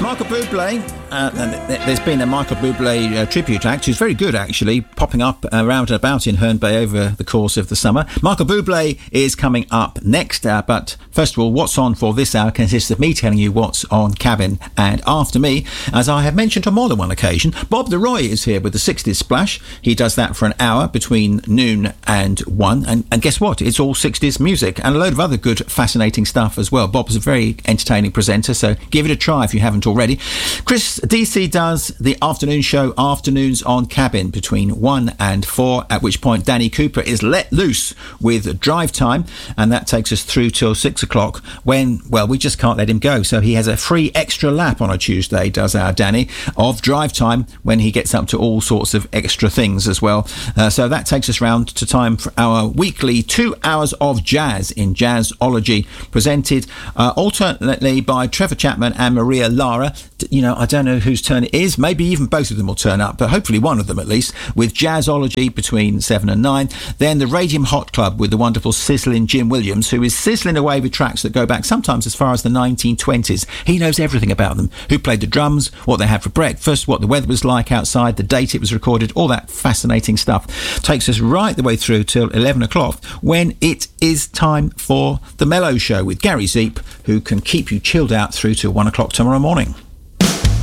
Michael Bublé. There's been a Michael Bublé tribute act who's very good, actually, popping up around and about in Herne Bay over the course of the summer. Michael Bublé is coming up next, but first of all, what's on for this hour consists of me telling you what's on Cabin, and after me, as I have mentioned on more than one occasion, Bob the Roy is here with the 60s Splash. He does that for an hour between noon and 1, and guess what? It's all 60s music and a load of other good, fascinating stuff as well. Bob's a very entertaining presenter, so give it a try if you haven't already. Chris DC does the afternoon show, Afternoons on Cabin, between 1 and 4, at which point Danny Cooper is let loose with Drive Time, and that takes us through till 6 o'clock when, well, we just can't let him go. So he has a free extra lap on a Tuesday, does our Danny, of Drive Time, when he gets up to all sorts of extra things as well. So that takes us round to time for our weekly 2 hours of jazz in Jazzology, presented alternately by Trevor Chapman and Maria Lara. You know, I don't know whose turn it is. Maybe even both of them will turn up, but hopefully one of them at least, with Jazzology between 7 and 9. Then the Radium Hot Club with the wonderful sizzling Jim Williams, who is sizzling away with tracks that go back sometimes as far as the 1920s. He knows everything about them. Who played the drums, what they had for breakfast, what the weather was like outside, the date it was recorded, all that fascinating stuff. Takes us right the way through till 11 o'clock, when it is time for the Mellow Show with Gary Zeep, who can keep you chilled out through to 1 o'clock tomorrow morning.